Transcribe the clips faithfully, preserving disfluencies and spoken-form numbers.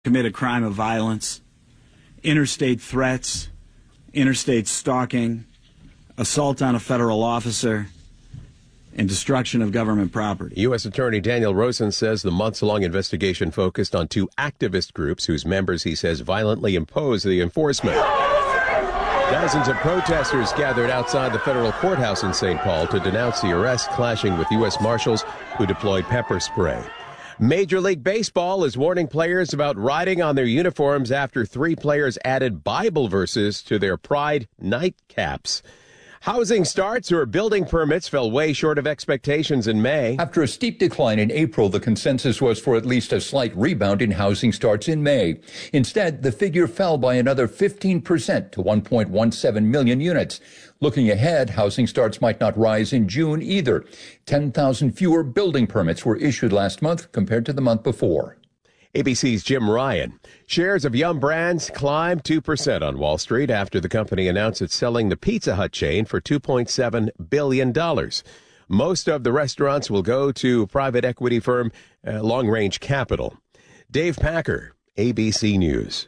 commit a crime of violence, interstate threats, interstate stalking, assault on a federal officer, and destruction of government property. U S Attorney Daniel Rosen says the months-long investigation focused on two activist groups whose members, he says, violently imposed the enforcement. Dozens of protesters gathered outside the federal courthouse in Saint Paul to denounce the arrest, clashing with U S Marshals who deployed pepper spray. Major League Baseball is warning players about riding on their uniforms after three players added Bible verses to their Pride nightcaps. Housing starts or building permits fell way short of expectations in May. After a steep decline in April, the consensus was for at least a slight rebound in housing starts in May. Instead, the figure fell by another fifteen percent to one point one seven million units. Looking ahead, housing starts might not rise in June either. ten thousand fewer building permits were issued last month compared to the month before. A B C's Jim Ryan. Shares of Yum! Brands climbed two percent on Wall Street after the company announced it's selling the Pizza Hut chain for two point seven billion dollars. Most of the restaurants will go to private equity firm uh, Long Range Capital. Dave Packer, A B C News.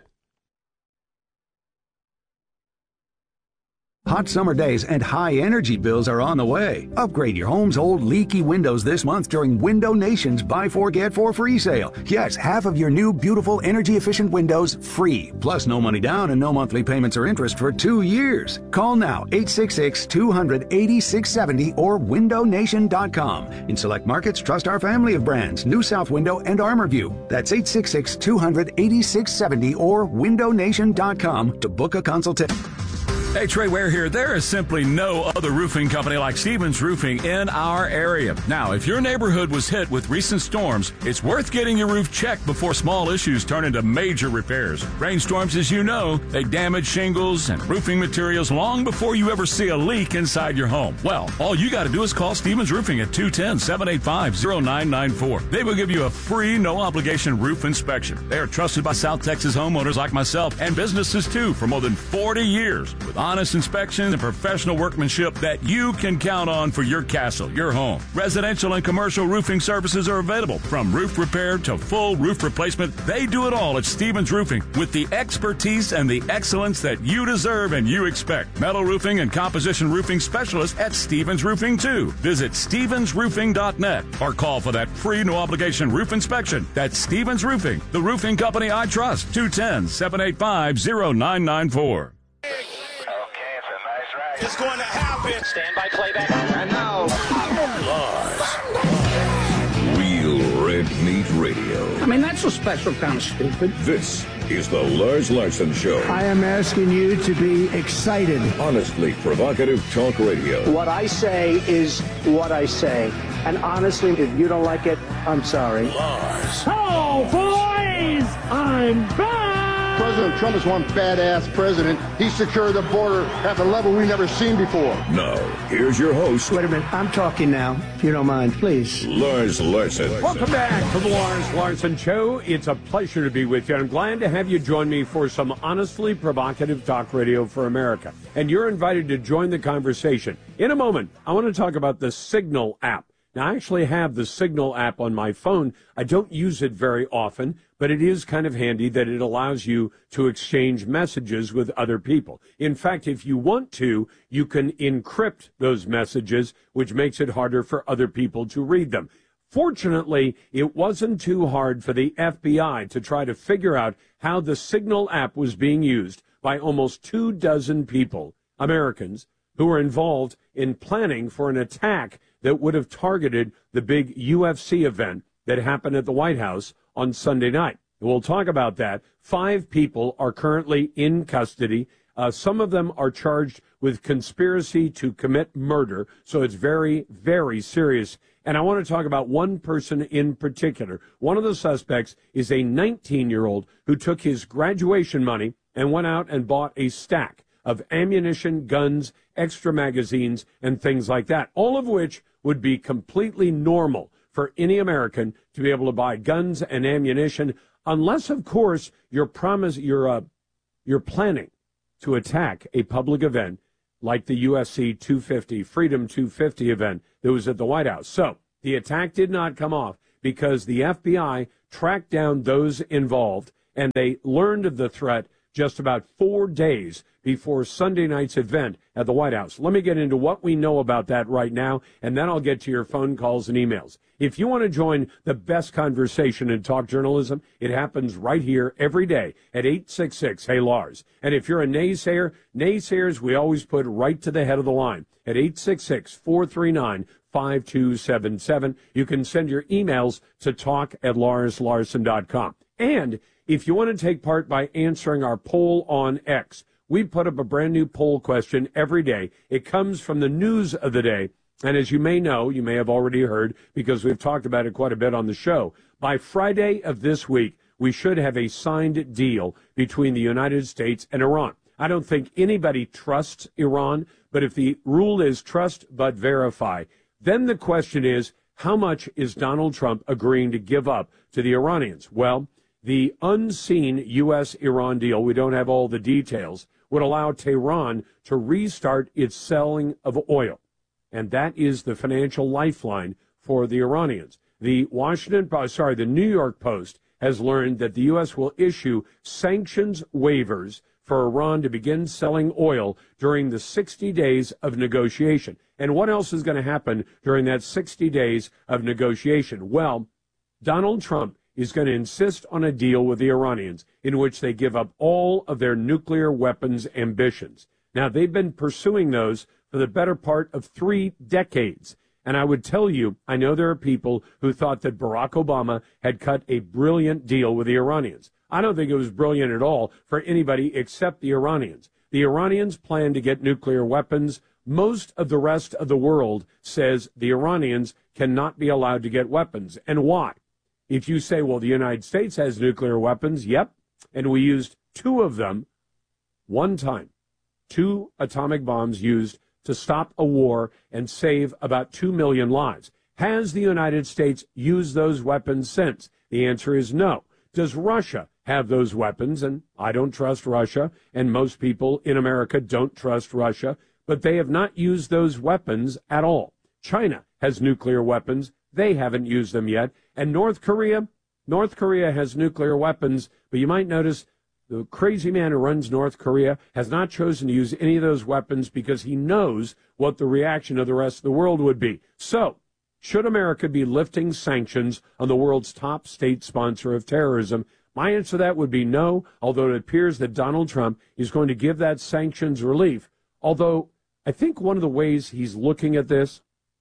Hot summer days and high energy bills are on the way. Upgrade your home's old leaky windows this month during Window Nation's Buy Four Get Four free sale. Yes, half of your new beautiful energy efficient windows free. Plus no money down and no monthly payments or interest for two years. Call now eight six six, two hundred, eighty-six seventy or window nation dot com. In select markets, trust our family of brands, New South Window and ArmorView. That's eight six six, two hundred, eighty-six seventy or window nation dot com to book a consultation. Hey, Trey Ware here. There is simply no other roofing company like Stevens Roofing in our area. Now, if your neighborhood was hit with recent storms, it's worth getting your roof checked before small issues turn into major repairs. Rainstorms, as you know, they damage shingles and roofing materials long before you ever see a leak inside your home. Well, all you got to do is call Stevens Roofing at two one zero, seven eight five, zero nine nine four. They will give you a free, no-obligation roof inspection. They are trusted by South Texas homeowners like myself and businesses, too, for more than forty years. With honest inspections and professional workmanship that you can count on for your castle, your home. Residential and commercial roofing services are available. From roof repair to full roof replacement, they do it all at Stevens Roofing with the expertise and the excellence that you deserve and you expect. Metal roofing and composition roofing specialists at Stevens Roofing, too. Visit stevens roofing dot net or call for that free no-obligation roof inspection. That's Stevens Roofing, the roofing company I trust. two one zero, seven eight five, zero nine nine four. It's going to happen. Stand by playback. And now, Lars. Real Red Meat Radio. I mean, that's a special kind of stupid. This is the Lars Larson Show. I am asking you to be excited. Honestly provocative talk radio. What I say is what I say. And honestly, if you don't like it, I'm sorry. Lars. Oh, boys! I'm back! President Trump is one badass president. He secured the border at a level we've never seen before. Now, here's your host. Wait a minute. I'm talking now, if you don't mind, please. Lars Larson. Welcome back to the Lars Larson Show. It's a pleasure to be with you. I'm glad to have you join me for some honestly provocative talk radio for America. And you're invited to join the conversation. In a moment, I want to talk about the Signal app. Now, I actually have the Signal app on my phone. I don't use it very often, but it is kind of handy that it allows you to exchange messages with other people. In fact, if you want to, you can encrypt those messages, which makes it harder for other people to read them. Fortunately, it wasn't too hard for the F B I to try to figure out how the Signal app was being used by almost two dozen people, Americans, who were involved in planning for an attack that would have targeted the big U F C event that happened at the White House on Sunday night. We'll talk about that. Five people are currently in custody. Uh, some of them are charged with conspiracy to commit murder, so it's very, very serious. And I want to talk about one person in particular. One of the suspects is a nineteen-year-old who took his graduation money and went out and bought a stack of ammunition, guns, extra magazines, and things like that, all of which would be completely normal for any American to be able to buy guns and ammunition, unless, of course, you're promise you're uh, you're planning to attack a public event like the U F C two fifty, Freedom two fifty event that was at the White House. So the attack did not come off because the F B I tracked down those involved and they learned of the threat just about four days before Sunday night's event at the White House. Let me get into what we know about that right now, and then I'll get to your phone calls and emails. If you want to join the best conversation in talk journalism, it happens right here every day at eight six six, hey Lars. And if you're a naysayer, naysayers we always put right to the head of the line at eight six six, four three nine, five two seven seven. You can send your emails to talk at lars larson dot com. And if you want to take part by answering our poll on X, we put up a brand new poll question every day. It comes from the news of the day. And as you may know, you may have already heard, because we've talked about it quite a bit on the show, by Friday of this week, we should have a signed deal between the United States and Iran. I don't think anybody trusts Iran, but if the rule is trust but verify, then the question is, how much is Donald Trump agreeing to give up to the Iranians? Well, the unseen U S Iran deal, we don't have all the details, would allow Tehran to restart its selling of oil. And that is the financial lifeline for the Iranians. The Washington, sorry, the New York Post has learned that the U S will issue sanctions waivers for Iran to begin selling oil during the sixty days of negotiation. And what else is going to happen during that sixty days of negotiation? Well, Donald Trump is going to insist on a deal with the Iranians in which they give up all of their nuclear weapons ambitions. Now, they've been pursuing those for the better part of three decades. And I would tell you, I know there are people who thought that Barack Obama had cut a brilliant deal with the Iranians. I don't think it was brilliant at all for anybody except the Iranians. The Iranians plan to get nuclear weapons. Most of the rest of the world says the Iranians cannot be allowed to get weapons. And why? If you say, well, the United States has nuclear weapons, yep, and we used two of them one time, two atomic bombs used to stop a war and save about two million lives. Has the United States used those weapons since? The answer is no. Does Russia have those weapons? And I don't trust Russia, and most people in America don't trust Russia, but they have not used those weapons at all. China has nuclear weapons. They haven't used them yet. And North Korea, North Korea has nuclear weapons, but you might notice the crazy man who runs North Korea has not chosen to use any of those weapons because he knows what the reaction of the rest of the world would be. So, should America be lifting sanctions on the world's top state sponsor of terrorism? My answer to that would be no, although it appears that Donald Trump is going to give that sanctions relief. Although, I think one of the ways he's looking at this,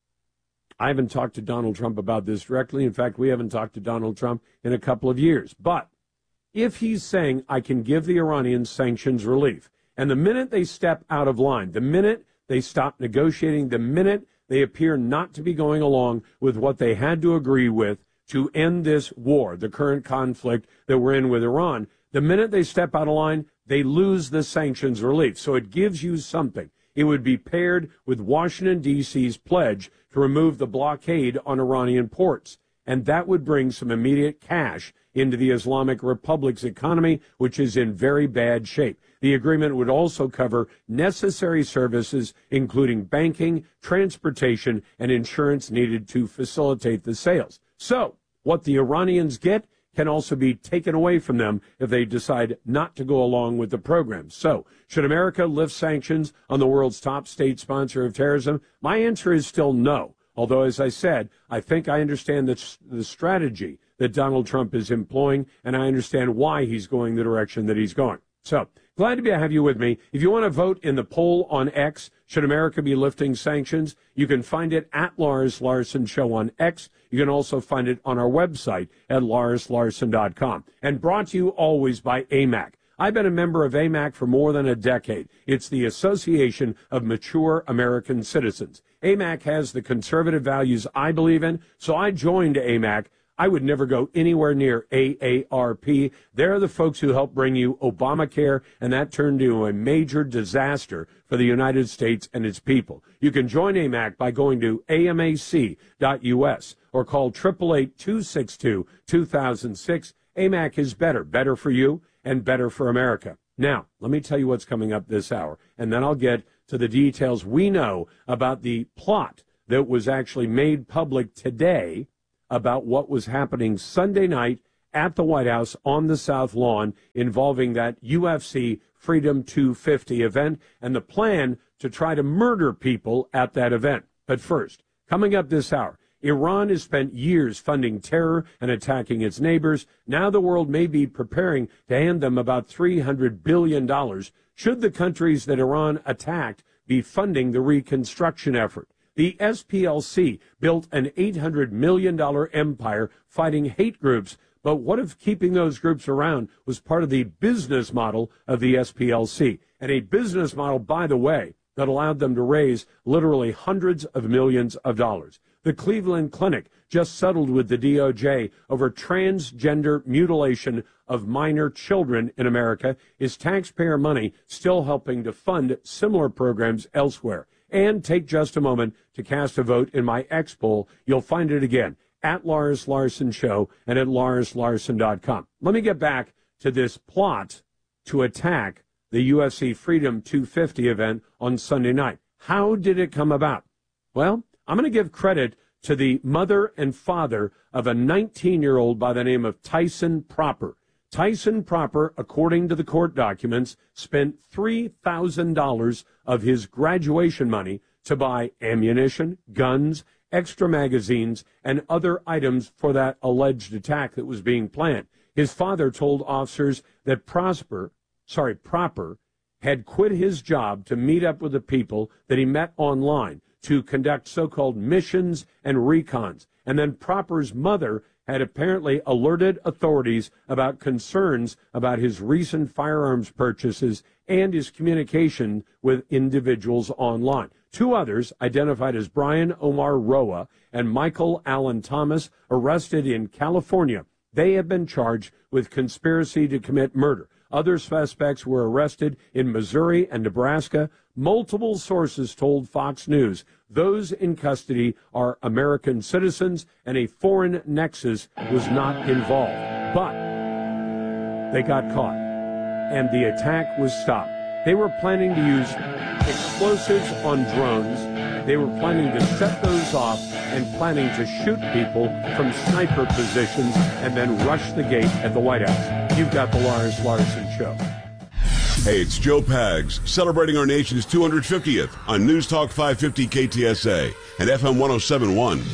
I haven't talked to Donald Trump about this directly. In fact, we haven't talked to Donald Trump in a couple of years. But if he's saying, I can give the Iranians sanctions relief, and the minute they step out of line, the minute they stop negotiating, the minute they appear not to be going along with what they had to agree with to end this war, the current conflict that we're in with Iran, the minute they step out of line, they lose the sanctions relief. So it gives you something. It would be paired with Washington, D C's pledge to remove the blockade on Iranian ports. And that would bring some immediate cash into the Islamic Republic's economy, which is in very bad shape. The agreement would also cover necessary services, including banking, transportation, and insurance needed to facilitate the sales. So, what the Iranians get can also be taken away from them if they decide not to go along with the program. So, should America lift sanctions on the world's top state sponsor of terrorism? My answer is still no. Although, as I said, I think I understand the, the strategy that Donald Trump is employing, and I understand why he's going the direction that he's going. So, glad to be, have you with me. If you want to vote in the poll on X, should America be lifting sanctions, you can find it at Lars Larson Show on X. You can also find it on our website at lars larson dot com. And brought to you always by A M A C. I've been a member of A M A C for more than a decade. It's the Association of Mature American Citizens. A M A C has the conservative values I believe in, so I joined A M A C. I would never go anywhere near A A R P. They're the folks who helped bring you Obamacare, and that turned into a major disaster for the United States and its people. You can join A M A C by going to A M A C dot U S or call eight eight eight, two six two, two thousand six. A M A C is better, better for you and better for America. Now, let me tell you what's coming up this hour, and then I'll get to the details we know about the plot that was actually made public today about what was happening Sunday night at the White House on the South Lawn involving that U F C Freedom two fifty event and the plan to try to murder people at that event. But first, coming up this hour, Iran has spent years funding terror and attacking its neighbors. Now the world may be preparing to hand them about three hundred billion dollars should the countries that Iran attacked be funding the reconstruction effort. The S P L C built an eight hundred million dollars empire fighting hate groups. But what if keeping those groups around was part of the business model of the S P L C? And a business model, by the way, that allowed them to raise literally hundreds of millions of dollars. The Cleveland Clinic just settled with the D O J over transgender mutilation of minor children in America. Is taxpayer money still helping to fund similar programs elsewhere? And take just a moment to cast a vote in my X poll. You'll find it again at Lars Larson Show and at lars larson dot com. Let me get back to this plot to attack the U F C Freedom two fifty event on Sunday night. How did it come about? Well, I'm going to give credit to the mother and father of a nineteen-year-old by the name of Tyson Proper. Tyson Proper, according to the court documents, spent three thousand dollars of his graduation money to buy ammunition, guns, extra magazines, and other items for that alleged attack that was being planned. His father told officers that Prosper, sorry, Proper had quit his job to meet up with the people that he met online to conduct so-called missions and recons. And then Proper's mother had apparently alerted authorities about concerns about his recent firearms purchases and his communication with individuals online. Two others, identified as Brian Omar Roa and Michael Allen Thomas, arrested in California. They have been charged with conspiracy to commit murder. Other suspects were arrested in Missouri and Nebraska. Multiple sources told Fox News those in custody are American citizens and a foreign nexus was not involved. But they got caught and the attack was stopped. They were planning to use explosives on drones. They were planning to set those off and planning to shoot people from sniper positions and then rush the gate at the White House. You've got the Lars Larson Show. Hey, it's Joe Pags, celebrating our nation's two hundred fiftieth on News Talk five fifty K T S A and F M one oh seven point one.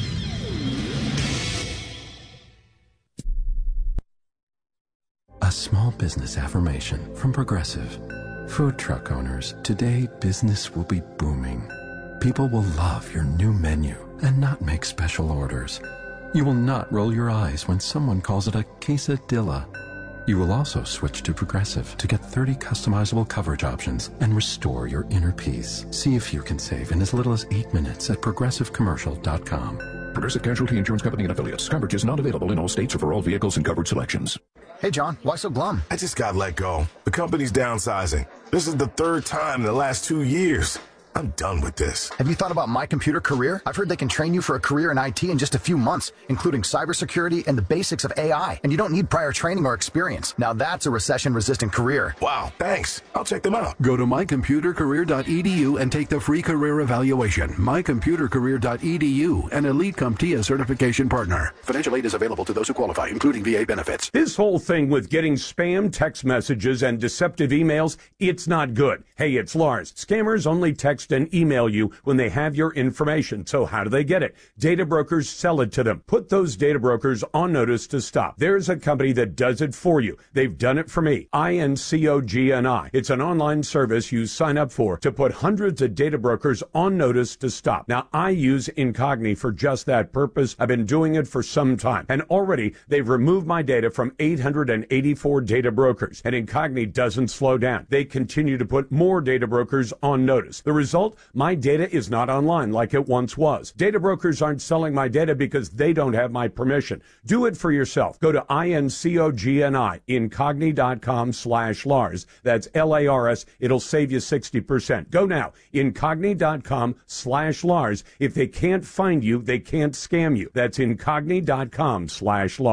A small business affirmation from Progressive. Food truck owners, today business will be booming. People will love your new menu and not make special orders. You will not roll your eyes when someone calls it a quesadilla. You will also switch to Progressive to get thirty customizable coverage options and restore your inner peace. See if you can save in as little as eight minutes at progressive commercial dot com. Progressive Casualty Insurance Company and Affiliates. Coverage is not available in all states or for all vehicles and coverage selections. Hey, John, why so glum? I just got let go. The company's downsizing. This is the third time in the last two years. I'm done with this. Have you thought about My Computer Career? I've heard they can train you for a career in I T in just a few months, including cybersecurity and the basics of A I. And you don't need prior training or experience. Now that's a recession-resistant career. Wow, thanks. I'll check them out. Go to my computer career dot e d u and take the free career evaluation. my computer career dot e d u, an Elite CompTIA certification partner. Financial aid is available to those who qualify, including V A benefits. This whole thing with getting spam text messages and deceptive emails, it's not good. Hey, it's Lars. Scammers only text and email you when they have your information. So how do they get it? Data brokers sell it to them. Put those data brokers on notice to stop. There's a company that does it for you. They've done it for me. I N C O G N I. It's an online service you sign up for to put hundreds of data brokers on notice to stop. Now, I use Incogni for just that purpose. I've been doing it for some time. And already they've removed my data from eight hundred eighty-four data brokers. And Incogni doesn't slow down. They continue to put more data brokers on notice. The result? My data is not online like it once was. Data brokers aren't selling my data because they don't have my permission. Do it for yourself. Go to I N C O G N I, incogni dot com slash Lars. That's L A R S. It'll save you sixty percent. Go now, incogni dot com slash Lars. If they can't find you, they can't scam you. That's incogni dot com slash Lars.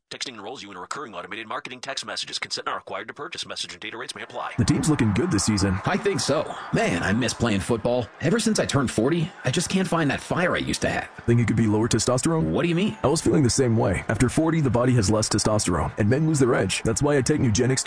Texting enrolls you in a recurring automated marketing text messages. Consent not required to purchase. Message and data rates may apply. The team's looking good this season. I think so. Man, I miss playing football. Ever since I turned forty, I just can't find that fire I used to have. Think it could be lower testosterone? What do you mean? I was feeling the same way. After forty, the body has less testosterone, and men lose their edge. That's why I take Nugenix